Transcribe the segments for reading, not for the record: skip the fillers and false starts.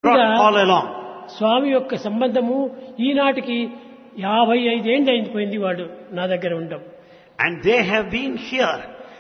brought all ఇంకా along. స్వామి యొక్క సంబంధము ఈనాటికి 55 ఏళ్ళు అయిపోయింది వాడు నా దగ్గర ఉండడం. And they have been here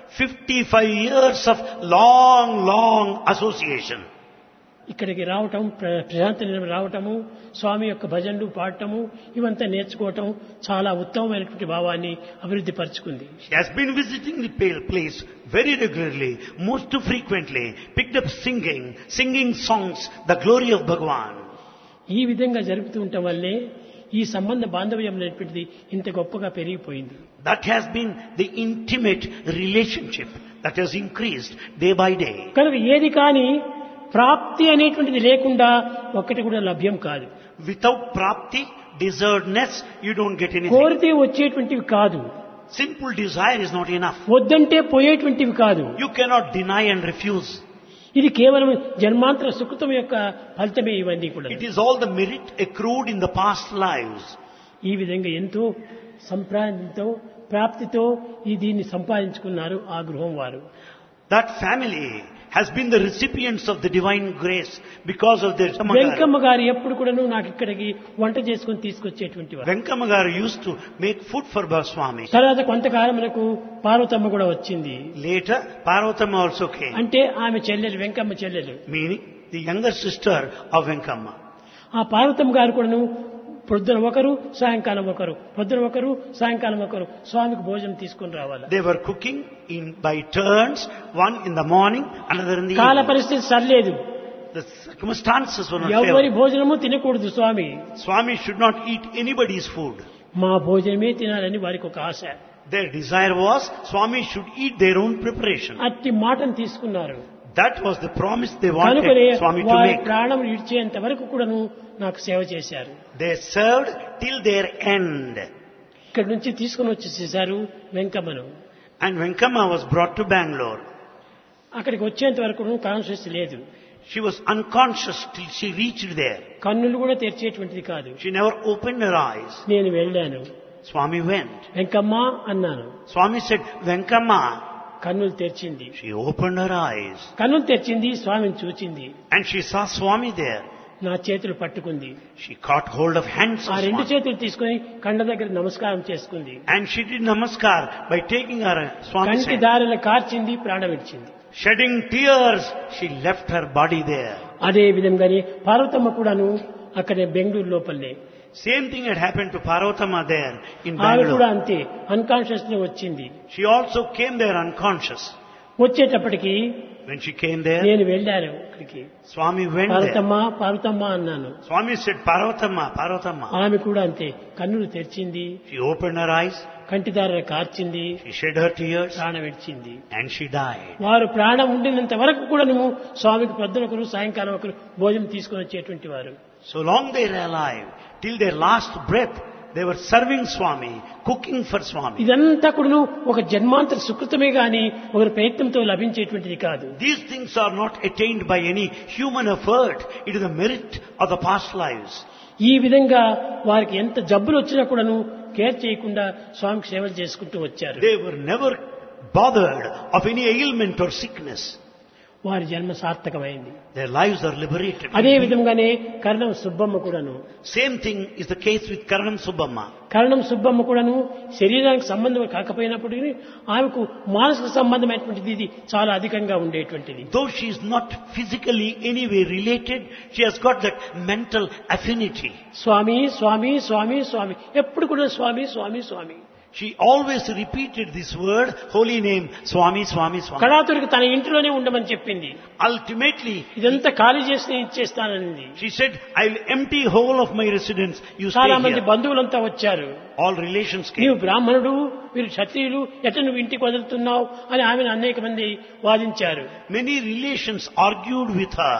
55 years of long, long association. ఇక్కడికి రావటం, ప్రశాంతి నిలయం రావటము, స్వామి యొక్క భజనలు పాడటము, ఇవంతా నేర్చుకోవటం చాలా ఉత్తమమైనటువంటి భావాన్ని అభివృద్ధి పరుచుకుంది. She has been visiting the place very regularly, most frequently, picked up singing songs, the glory of Bhagavan. ఈ విధంగా జరుపుతూ ఉండటం వల్లే ఈ సంబంధ బాంధవ్యం అనేటువంటిది ఇంత గొప్పగా పెరిగిపోయింది. That has been the intimate relationship that has increased day by day. కనుక ఏది కానీ ప్రాప్తి అనేటువంటిది లేకుండా ఒక్కటి కూడా లభ్యం కాదు. Without prapti, deservedness, you don't get anything. కోరితే వచ్చేటువంటివి కాదు, Simple desire is not enough. వద్దంటే పోయేటువంటివి కాదు. You cannot deny and refuse. ఇది కేవలం జన్మాంతర సుకృతం యొక్క ఫలితమే ఇవన్నీ కూడా. It is all the merit accrued in the past lives. ఈ విధంగా ఎంతో సంప్రాంతంతో ప్రాప్తితో ఈ దీన్ని సంపాదించుకున్నారు ఆ గృహం వారు. That family has been the recipients of the divine grace because of their Venkamma గారు ఎప్పుడు కూడాను నాకు ఇక్కడికి వంట చేసుకుని తీసుకొచ్చేటువంటి వారు. Venkamagaru used to make food for Baswami. తర్వాత కొంతకాలం మనకు పార్వతమ్మ కూడా వచ్చింది. Later, Parvatama also came, అంటే ఆమె చెల్లెలు, వెంకమ్మ చెల్లెలు. meaning the younger sister of Venkamma. ఆ పార్వతమ్మ గారు కూడాను పొద్దున ఒకరు, సాయంకాలం ఒకరు, పొద్దున ఒకరు, సాయంకాలం ఒకరు స్వామికి భోజనం తీసుకుని రావాలి. They were cooking by turns, one in the morning, another in the కాల evening. పరిస్థితి సరిలేదు, The circumstances were not ఎవరి favorable. భోజనము తినకూడదు స్వామి. Swami should not eat anybody's food. మా భోజనమే తినాలని వారికి ఒక ఆశ. Their desire was Swami should eat their own preparation. అట్టి మాటను తీసుకున్నారు. That was the promise they కనుకనే wanted Swami to వారి make. ప్రాణం విడిచేంత వరకు కూడాను నాకు సేవ చేశారు. They served till their end. ఇక్కడి నుంచి తీసుకుని వచ్చేసేసారు వెంకమ్మను. And Venkama was brought to Bangalore. అక్కడికి వచ్చేంత వరకు కాన్షియస్ లేదు, She was unconscious till she reached there. కన్నులు కూడా తెరిచేటువంటిది కాదు. She never opened her eyes. నేను వెళ్ళాను, Swami went. వెంకమ్మ అన్నాను. Swami said, Venkama. కన్నులు తెరిచింది. She opened her eyes. కన్నులు తెరిచింది, స్వామిని చూచింది. And she saw Swami there. నా చేతులు పట్టుకుంది. She caught hold of hands ఆ of రెండు Swami. చేతులు తీసుకుని కండ దగ్గర నమస్కారం చేసుకుంది. And she did namaskar by taking her Swami's కంటి hand. దారిలో కార్చింది, ప్రాణం ఇచ్చింది. Shedding tears, she left her body there. అదే విధంగానే పార్వతమ్మ కూడాను అక్కడే బెంగళూరు లోపలనే Same thing had happened to Parvatama there in ఆమె కూడా Bangalore. అంతే అన్కాన్షియస్ లో వచ్చింది. She also came there unconscious. వచ్చేటప్పటికి When she came there, నేను వెళ్ళాను అక్కడికి. Swami went there. Parvathamma Parvathamma అన్నాను. Swami said, Parvatama, Parvatama. ఆమె కూడా అంతే కన్నులు తెరిచింది, She opened her eyes, కంటిదార కార్చింది, she shed her tears, ప్రాణం విడిచింది. and she died. వారు ప్రాణం ఉండినంత వరకు కూడా నువ్వు స్వామికి పొద్దున ఒకరు, సాయంకాలం ఒకరు భోజనం తీసుకొని వచ్చేటువంటి వారు. So long they were alive, till their last breath, they were serving Swami, cooking for Swami. ఇదంతా కూడా ఒక జన్మాంతర సుకృతమే గాని ఒకరి ప్రయత్నంతో లభించేటువంటిది కాదు. These things are not attained by any human effort. It is the merit of the past lives. ఈ విధంగా వారికి ఎంత జబ్బులు వచ్చినా కూడాను కేర్ చేయకుండా స్వామికి సేవలు చేసుకుంటూ వచ్చారు. They were never bothered of any ailment or sickness. వారి జన్మ సార్థకమైంది. Their lives are liberated. అదే విధంగానే కరణం సుబ్బమ్మ కూడాను. Same thing is the case with Karanam Subbamma. కరణం సుబ్బమ్మ కూడాను శరీరానికి సంబంధం కాకపోయినప్పటికీ ఆమెకు మానసిక సంబంధమైనటువంటిది ఇది చాలా అధికంగా ఉండేటువంటిది. Though she is not physically anyway related, she has got that mental affinity. స్వామి స్వామి స్వామి స్వామి ఎప్పుడు కూడా స్వామి స్వామి స్వామి. She always repeated this word, holy name, Swami, Swami, Swami. కళాతురికి తన ఇంటిలోనే ఉండమని చెప్పింది. Ultimately, ఇదంతా ఖాళీ చేసి ఇచ్చేస్తానని. she said, I'll empty whole of my residence. You stay చాలా మంది here. బంధువులంతా వచ్చారు. All relations నీవు came. బ్రాహ్మణుడు, వీరు క్షత్రియులు, ఎట్లా నువ్వు ఇంటికి వదులుతున్నావు అని ఆమెను అనేక మంది వాదించారు. Many relations argued with her.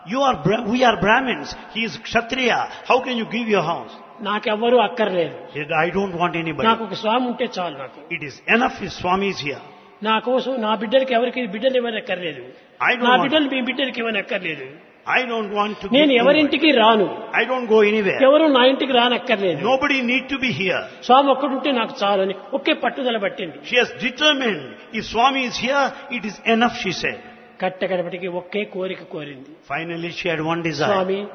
We are Brahmins. He is Kshatriya. How can you give your house? నాకెవ్వరూ అక్కర్లేదు, She said, I don't want anybody. నాకు ఒక స్వామి ఉంటే చాలు. నాకు It is enough if Swami is here. నా కోసం నా బిడ్డలకి ఎవరికి బిడ్డలు ఇవ్వని అక్కర్లేదు, I don't నా want- బిడ్డలు మీ బిడ్డలకి ఇవ్వని అక్కర్లేదు. I don't want to నేను give ఎవరింటికి రాను, anybody. I don't go anywhere. ఎవరు నా ఇంటికి రానక్కర్లేదు. Nobody need to be here. స్వామి ఒక్కడుంటే నాకు చాలు అని ఒకే పట్టుదల పట్టింది. She has determined, if Swami is here, it is enough, she said. కట్టకడపటికి ఒకే కోరిక కోరింది. Finally, she had one desire. Swamy